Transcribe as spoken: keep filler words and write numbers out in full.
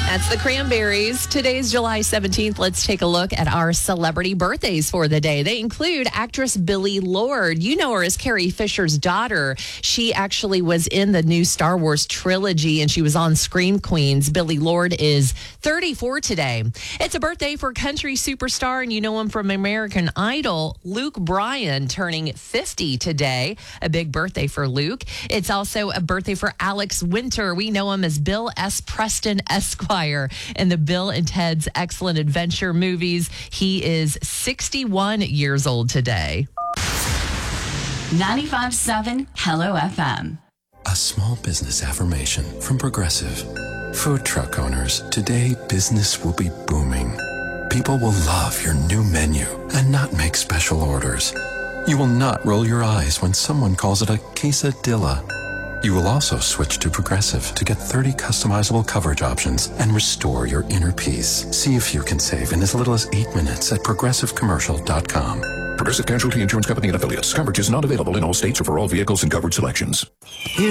That's the Cranberries. Today's July seventeenth. Let's take a look at our celebrity birthdays for the day. They include actress Billie Lourd. You know her as Carrie Fisher's daughter. She actually was in the new Star Wars trilogy, and she was on Scream Queens. Billie Lourd is thirty-four today. It's a birthday for country superstar, and you know him from American Idol, Luke Bryan, turning fifty today. A big birthday for Luke. It's also a birthday for Alex Winter. We know him as Bill S. Preston, Esquire, in the Bill and Ted's Excellent Adventure movies. He is sixty-one years old today. ninety-five point seven Hello F M. A small business affirmation from Progressive. Food truck owners, today business will be booming. People will love your new menu and not make special orders. You will not roll your eyes when someone calls it a quesadilla. You will also switch to Progressive to get thirty customizable coverage options and restore your inner peace. See if you can save in as little as eight minutes at progressive commercial dot com. Progressive Casualty Insurance Company and affiliates. Coverage is not available in all states or for all vehicles and coverage selections.